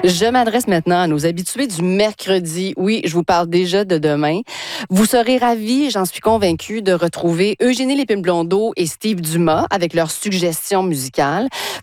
Je m'adresse maintenant à nos habitués du mercredi. Oui, je vous parle déjà de demain. Vous serez ravis, j'en suis convaincue, de retrouver Eugénie Lépine-Blondeau et Steve Dumas avec leurs suggestions musicales.